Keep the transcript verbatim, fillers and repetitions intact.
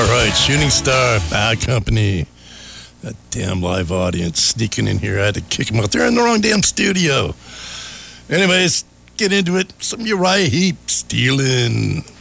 All right, Shooting Star, Bad Company. That damn live audience sneaking in here. I had to kick them out. They're in the wrong damn studio. Anyways, get into it. Some Uriah Heep, Stealing.